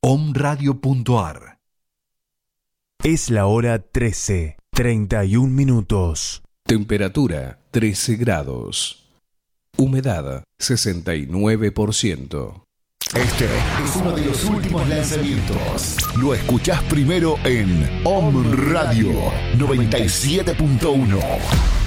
omradio.ar. Es la hora 13:31. Temperatura 13 grados. Humedad 69%. Este es uno de los últimos lanzamientos. Lo escuchás primero en Om Radio 97.1.